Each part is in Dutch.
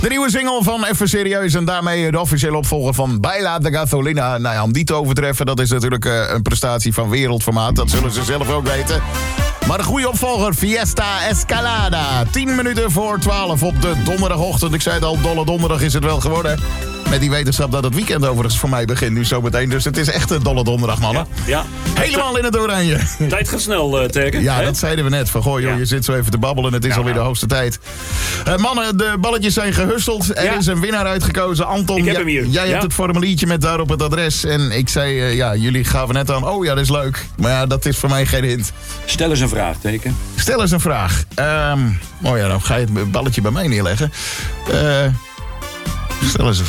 De nieuwe single van Even Serieus en daarmee de officiële opvolger van Baila de Gasolina. Nou ja, om die te overtreffen, dat is natuurlijk een prestatie van wereldformaat. Dat zullen ze zelf ook weten. Maar de goede opvolger, Fiesta Escalada. 10 minuten voor 12 op de donderdagochtend. Ik zei het al, dolle donderdag is het wel geworden. Met die wetenschap dat het weekend overigens voor mij begint nu zometeen. Dus het is echt een dolle donderdag, mannen. Ja. Helemaal in het oranje. Tijd gaat snel, Terken. Ja, dat zeiden we net. Van, goh, joh, je zit zo even te babbelen. Het is alweer de hoogste tijd. Mannen, de balletjes zijn gehusteld. Er is een winnaar uitgekozen. Anton, ik heb hem hier. Jij hebt het formuliertje met daarop het adres. En ik zei, jullie gaven net aan. Oh ja, dat is leuk. Maar ja, dat is voor mij geen hint. Stel eens een vraag, Teken. Stel eens een vraag. Dan ga je het balletje bij mij neerleggen. Stel eens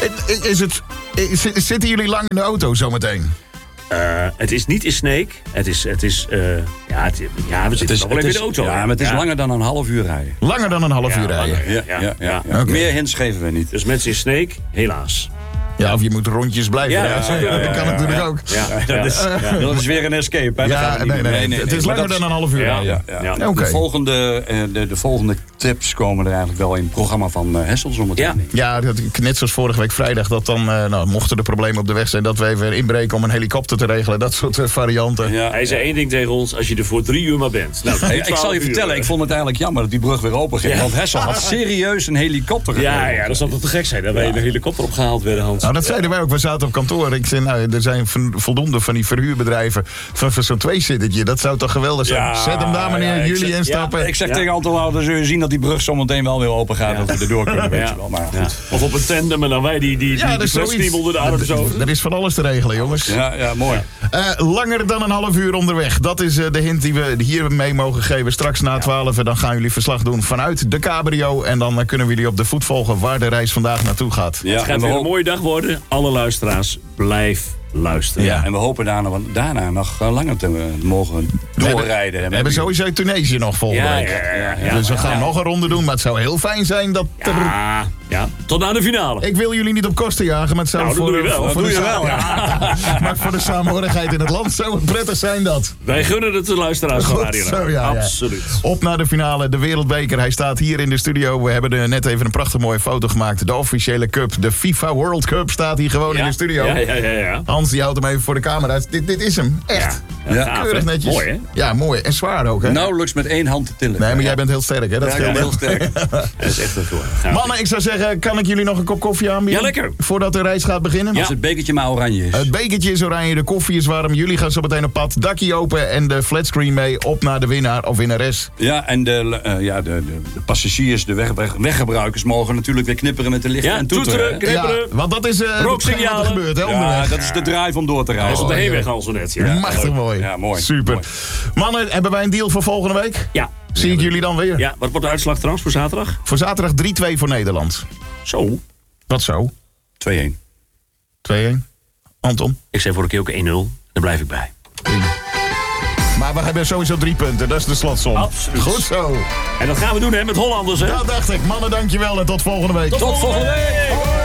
zitten jullie lang in de auto zometeen? Het is niet in Sneek. We zitten nog wel even in de auto. Ja, maar het is langer dan een half uur rijden. Langer dan een half uur rijden? Ja. Okay. Meer hints geven we niet. Dus mensen in Sneek, helaas. Ja, of je moet rondjes blijven. Dat kan natuurlijk ook. Dat is weer een escape. Hè? Nee. Het is langer dan een half uur. Okay. De volgende tips komen er eigenlijk wel in het programma van Hessel zometeen. Ja, net zoals vorige week vrijdag. Dat dan, mochten er problemen op de weg zijn, dat we even inbreken om een helikopter te regelen. Dat soort varianten. Ja. Hij zei één ding tegen ons, als je er voor 3 uur maar bent. Nou, ik zal je vertellen, ik vond het eigenlijk jammer dat die brug weer open ging. Want Hessel had serieus een helikopter gekregen. Ja, dat zou toch te gek zijn dat wij een helikopter opgehaald werden, Hans. Nou, dat zeiden wij ook. We zaten op kantoor. Ik zei, er zijn voldoende van die verhuurbedrijven van zo'n tweezittertje. Dat zou toch geweldig zijn? Ja, zet hem daar, meneer. Jullie instappen. Ja, ik zeg tegen Anton, dan zul je zien dat die brug zometeen wel weer open gaat. Dat we erdoor kunnen, weet je wel. Maar goed. Of op een tandem, maar dan wij die flesriem onder de arm zo. Er is van alles te regelen, jongens. Ja, mooi. Langer dan een half uur onderweg. Dat is de hint die we hier mee mogen geven. Straks na 12 dan gaan jullie verslag doen vanuit de cabrio. En dan kunnen we jullie op de voet volgen waar de reis vandaag naartoe gaat. Het gaat weer een mooie dag worden. Alle luisteraars, blijf luisteren. Ja, en we hopen daarna nog langer te mogen doorrijden. We hebben sowieso Tunesië nog volgende week. Ja, dus we gaan nog een ronde doen. Maar het zou heel fijn zijn dat tot aan de finale. Ik wil jullie niet op kosten jagen, maar het zou maar voor de samenhorigheid in het land zou het prettig zijn dat. Wij gunnen het de luisteraars van Radio. Absoluut. Op naar de finale, de Wereldbeker. Hij staat hier in de studio. We hebben er net even een prachtig mooie foto gemaakt. De officiële cup, de FIFA World Cup, staat hier gewoon in de studio. Ja. Hans, die houdt hem even voor de camera. Dit is hem, echt. Keurig netjes. Mooi, hè? Ja, mooi. En zwaar ook, hè? Nauwelijks met 1 hand te tillen. Nee, maar jij bent heel sterk, hè? Dat ik ben heel sterk. Dat is echt een voor. Mannen, ik zou zeggen, kan ik jullie nog een kop koffie aanbieden? Ja, lekker. Voordat de reis gaat beginnen? Als het bekertje maar oranje is. Het bekertje is oranje, de koffie is warm. Jullie gaan zo meteen op pad, dakkie open en de flatscreen mee. Op naar de winnaar of winnares. Ja, en de passagiers, de weggebruikers mogen natuurlijk weer knipperen met de lichten en toeteren. Knipperen. Ja, want dat is wat er gebeurt, hè? Onderweg. Dat is de drive om door te rijden. Dat is op de heenweg al zo net. Machtig mooi. Ja, mooi. Super. Mooi. Mannen, hebben wij een deal voor volgende week? Ja. Zie ik jullie dan weer? Ja, wat wordt de uitslag trouwens voor zaterdag? Voor zaterdag 3-2 voor Nederland. Zo. Wat zo? 2-1. 2-1. Anton? Ik zei vorige keer ook 1-0. Daar blijf ik bij. Maar we hebben sowieso 3 punten. Dat is de slotsom. Absoluut. Goed zo. En dat gaan we doen, hè, met Hollanders, hè? Dat dacht ik. Mannen, dankjewel en tot volgende week. Tot volgende week.